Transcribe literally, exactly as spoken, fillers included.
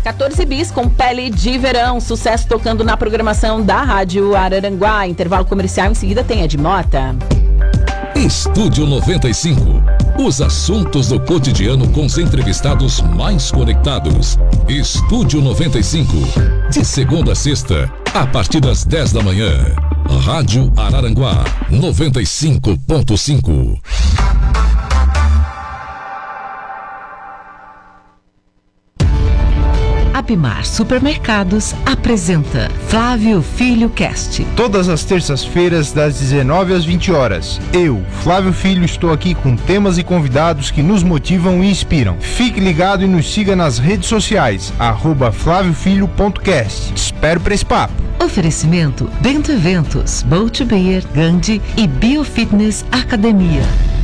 quatorze bis com Pele de Verão, sucesso tocando na programação da Rádio Araranguá. Intervalo comercial, em seguida tem Ed Mota. Estúdio noventa e cinco. Os assuntos do cotidiano com os entrevistados mais conectados. Estúdio noventa e cinco. De segunda a sexta, a partir das dez da manhã. Rádio Araranguá noventa e cinco ponto cinco. Abimar Supermercados apresenta Flávio Filho Cast. Todas as terças-feiras, das dezenove às vinte horas. Eu, Flávio Filho, estou aqui com temas e convidados que nos motivam e inspiram. Fique ligado e nos siga nas redes sociais, arroba flaviofilho ponto cast. Te espero para esse papo. Oferecimento Bento Eventos, Bolt Beer, Gandhi e Biofitness Academia.